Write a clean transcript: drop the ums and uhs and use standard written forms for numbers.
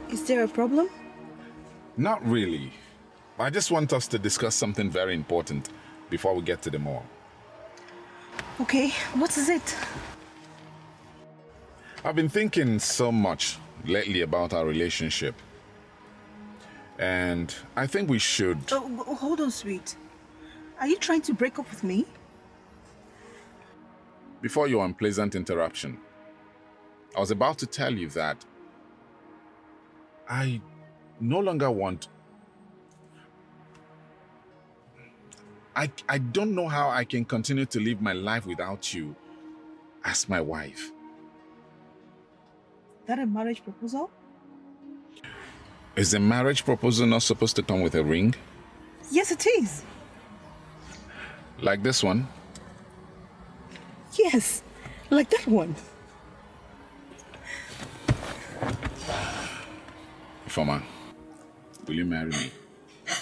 Is there a problem? Not really. I just want us to discuss something very important before we get to the mall. Okay, what is it? I've been thinking so much lately about our relationship. And I think we should... Oh, hold on, sweet. Are you trying to break up with me? Before your unpleasant interruption, I was about to tell you that I no longer want... I don't know how I can continue to live my life without you as my wife. That a marriage proposal? Is the marriage proposal not supposed to come with a ring? Yes, it is. Like this one? Yes, like that one. Ifeoma, will you marry me?